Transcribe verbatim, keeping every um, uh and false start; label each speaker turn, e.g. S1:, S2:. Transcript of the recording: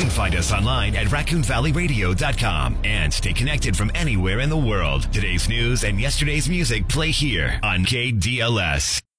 S1: can find us online at raccoon valley radio dot com and stay connected from anywhere in the world. Today's news and yesterday's music play here on K D L S.